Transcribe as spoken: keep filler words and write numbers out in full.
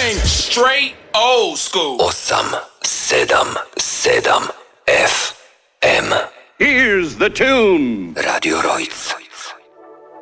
playing straight old school. osam sedam sedam F M. Here's the tune. Radio Rojc.